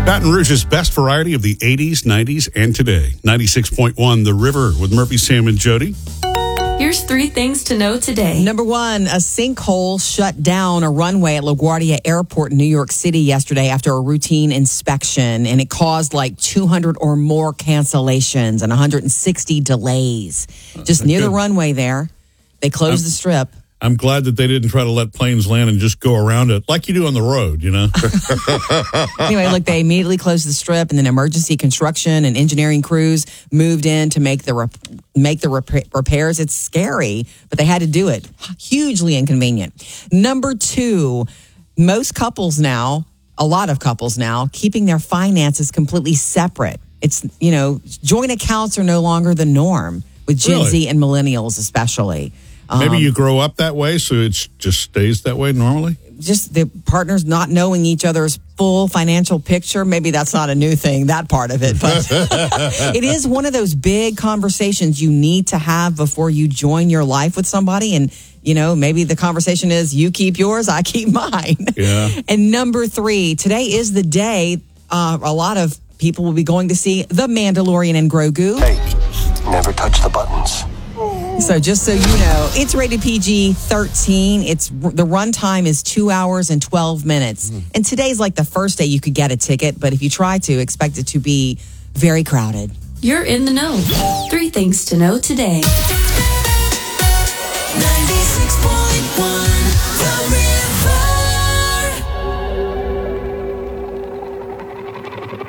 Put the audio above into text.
Baton Rouge's best variety of the 80s, 90s, and today. 96.1 The River with Murphy, Sam, and Jody. Here's 3 things to know today. Number 1, a sinkhole shut down a runway at LaGuardia Airport in New York City yesterday after a routine inspection, and it caused like 200 or more cancellations and 160 delays. Just near the runway there. They closed the strip. I'm glad that they didn't try to let planes land and just go around it like you do on the road, you know? Anyway, look, they immediately closed the strip, and then emergency construction and engineering crews moved in to make the repairs. It's scary, but they had to do it. Hugely inconvenient. Number 2, most couples now, a lot of couples now, keeping their finances completely separate. It's, joint accounts are no longer the norm with Gen Z and millennials especially. Maybe you grow up that way, so it just stays that way normally? Just the partners not knowing each other's full financial picture. Maybe that's not a new thing, that part of it. But it is one of those big conversations you need to have before you join your life with somebody. And, maybe the conversation is you keep yours, I keep mine. Yeah. And number 3, today is the day a lot of people will be going to see The Mandalorian and Grogu. Hey, never touch the buttons. So just so you know, it's rated PG-13. The runtime is 2 hours and 12 minutes. And today's like the first day you could get a ticket, but if you try to, expect it to be very crowded. You're in the know. 3 things to know today. 96.1